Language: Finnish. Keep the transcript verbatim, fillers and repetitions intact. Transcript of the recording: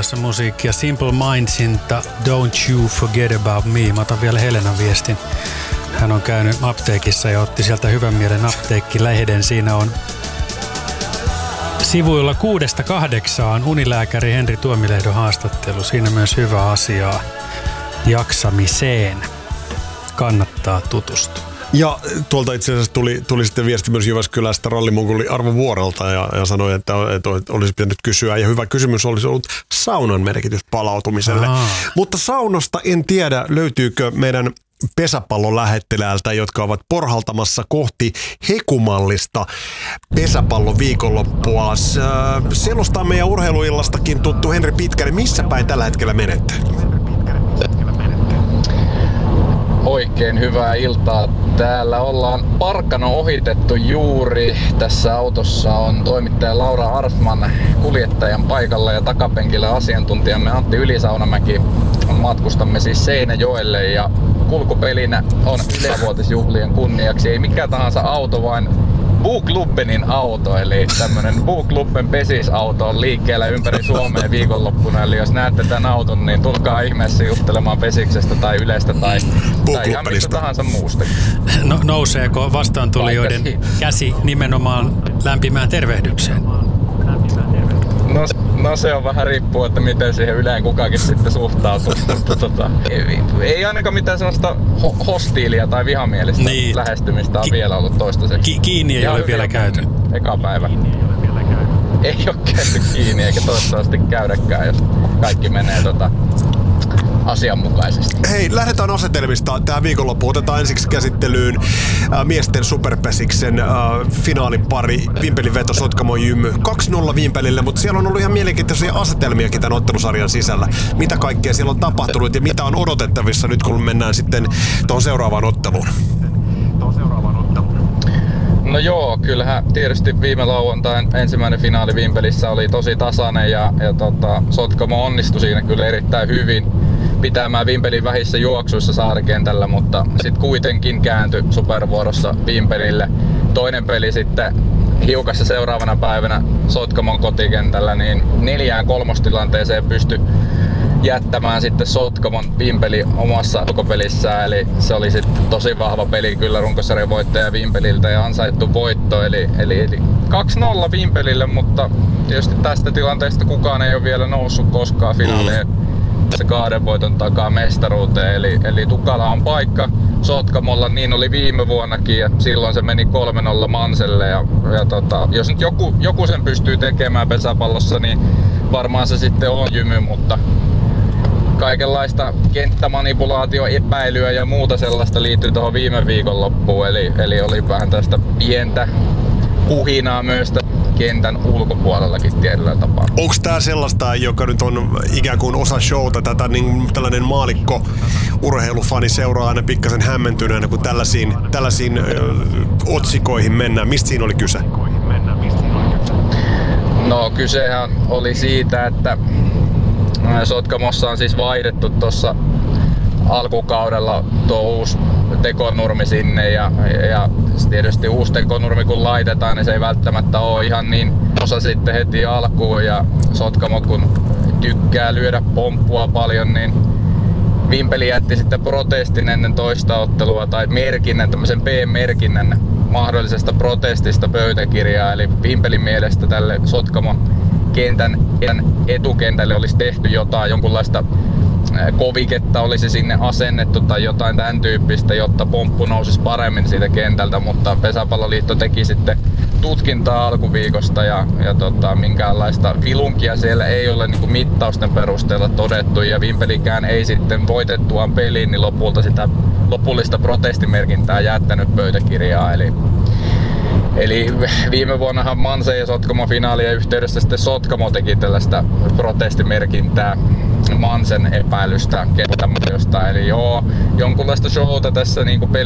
kuunnellessa musiikkia Simple Mindsin Don't You Forget About Me. Mä otan vielä Helenan viestin. Hän on käynyt apteekissa ja otti sieltä Hyvän mielen apteekki-lehden. Siinä on sivuilla kuudesta kahdeksaan unilääkäri Henri Tuomilehdon haastattelu. Siinä myös hyvä asiaa jaksamiseen. Kannattaa tutustua. Ja tuolta itse asiassa tuli, tuli sitten viesti myös Jyväskylästä rallimongoli Arvo Vuorelta ja, ja sanoi, että, että olisi pitänyt kysyä. Ja hyvä kysymys olisi ollut saunan merkitys palautumiselle. Aa. Mutta saunasta en tiedä, löytyykö meidän pesäpallolähettiläältä, jotka ovat porhaltamassa kohti hekumallista pesäpallon viikonloppua. Selostaa meidän urheiluillastakin tuttu Henri Pitkänen. Missä päin tällä hetkellä menette? Oikein hyvää iltaa. Täällä ollaan Parkano ohitettu juuri. Tässä autossa on toimittaja Laura Arfman kuljettajan paikalla ja takapenkillä asiantuntijamme Antti Ylisaunamäki. Matkustamme siis Seinäjoelle ja kulkupelinä on ylevuotisjuhlien kunniaksi ei mikä tahansa auto, vaan Buklubbenin auto, eli tämmönen Buklubben pesisauto on liikkeellä ympäri Suomea viikonloppuna. Eli jos näette tämän auton, niin tulkaa ihmeessä juttelemaan pesiksestä tai yleistä tai, tai ihan mistä tahansa muusta. No, nouseeko vastaantulijoiden käsi nimenomaan lämpimään tervehdykseen? No, no se on vähän riippuu, että miten siihen yleen kukakin sitten suhtautuu. Mutta tota, ei, ei ainakaan mitään sellaista ho- hostiilia tai vihamielistä niin. lähestymistä on Ki- vielä ollut toistaiseksi. Ki- kiinni ei ole vielä käyty. Eka päivä. Ei ole käyty kiinni eikä toivottavasti käydäkään, jos kaikki menee tota asianmukaisesti. Hei, lähdetään asetelmista tähän viikonloppuun. Otetaan ensiksi käsittelyyn äh, miesten superpesiksen äh, finaalipari Vimpelin veto Sotkamon Jymy. kaksi nolla Vimpelille, mutta siellä on ollut ihan mielenkiintoisia asetelmiakin tämän ottelusarjan sisällä. Mitä kaikkea siellä on tapahtunut ja mitä on odotettavissa nyt, kun mennään sitten tuohon seuraavaan otteluun? No joo, kyllähän tietysti viime lauantain ensimmäinen finaali Vimpelissä oli tosi tasainen ja, ja tota, Sotkamo onnistui siinä kyllä erittäin hyvin pitämään Vimpelin vähissä juoksuissa saarikentällä, mutta sitten kuitenkin kääntyi supervuorossa Vimpelille. Toinen peli sitten hiukassa seuraavana päivänä Sotkamon kotikentällä, niin neljään kolmostilanteeseen pystyi jättämään sitten Sotkamon Vimpeli omassa ulkopelissään, eli se oli sitten tosi vahva peli kyllä runkosarjan voittaja Vimpeliltä ja ansaittu voitto, eli, eli, eli kaksi nolla Vimpelille, mutta tietysti tästä tilanteesta kukaan ei ole vielä noussut koskaan finaaliin se kahden voiton takaa mestaruuteen, eli, eli tukala on paikka Sotkamolla, niin oli viime vuonnakin ja silloin se meni kolme nolla Manselle ja, ja tota, jos nyt joku, joku sen pystyy tekemään pesäpallossa, niin varmaan se sitten on Jymy, mutta kaikenlaista kenttämanipulaatioepäilyä ja muuta sellaista liittyy tuohon viime viikonloppuun, eli, eli oli vähän tästä pientä kuhinaa myös kentän ulkopuolellakin tietyllä tapaa. Onko tää sellaista, joka nyt on ikään kuin osa showta, tätä niin tällainen maalikko urheilufani seuraa aina pikkasen hämmentyneenä, kun tällaisiin, tällaisiin ö, otsikoihin mennään? Mistä siinä oli kyse? No kysehän oli siitä, että Sotkamossa on siis vaihdettu tuossa alkukaudella tuo uusi tekonurmi sinne ja, ja tietysti uusi tekonurmi kun laitetaan, niin se ei välttämättä ole ihan niin osa sitten heti alkuun ja Sotkamo kun tykkää lyödä pomppua paljon, niin Vimpeli jätti sitten protestin ennen toista ottelua tai merkinnän, tämmöisen P-merkinnän mahdollisesta protestista pöytäkirjaa, eli Vimpelin mielestä tälle Sotkamon kentän etukentälle olisi tehty jotain, jonkunlaista koviketta olisi sinne asennettu tai jotain tämän tyyppistä, jotta pomppu nousisi paremmin siitä kentältä, mutta Pesäpalloliitto teki sitten tutkintaa alkuviikosta ja, ja tota, minkäänlaista vilunkia siellä ei ole niin kuin mittausten perusteella todettu ja Vimpelikään ei sitten voitettuaan peliin niin lopulta sitä lopullista protestimerkintää jättänyt pöytäkirjaa. Eli Eli viime vuonnahan Mansen ja Sotkamo finaalien yhteydessä sitten Sotkamo teki tällaista protestimerkintää Mansen epäilystä kenttämuodosta. Eli joo, jonkunlaista showta tässä niinku peli